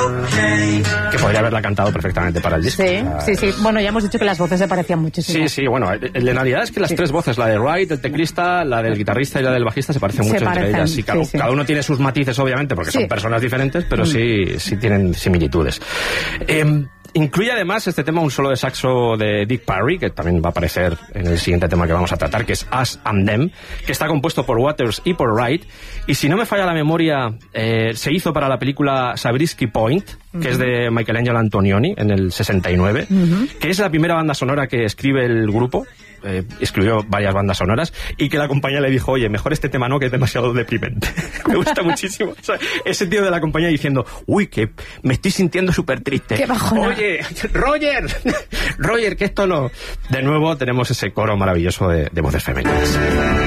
Que podría haberla cantado perfectamente para el disco. Sí. Bueno, ya hemos dicho que las voces se parecían muchísimo. Sí, bueno, la realidad es que las tres voces, la de Wright, el teclista, la del guitarrista y la del bajista, se parecen mucho entre ellas. Y cada uno tiene sus matices, obviamente, porque son personas diferentes, pero sí tienen similitudes. Incluye además este tema un solo de saxo de Dick Parry, que también va a aparecer en el siguiente tema que vamos a tratar, que es Us and Them, que está compuesto por Waters y por Wright. Y si no me falla la memoria, se hizo para la película Zabriskie Point, que es de Michelangelo Antonioni, en el 69, que es la primera banda sonora que escribe el grupo. Escribió varias bandas sonoras, y que la compañía le dijo: oye, mejor este tema no, que es demasiado deprimente. Me gusta muchísimo, o sea, ese tío de la compañía diciendo: uy, que me estoy sintiendo súper triste. ¡Qué bajona! Oye, Roger, que esto no. De nuevo tenemos ese coro maravilloso de voces femeninas.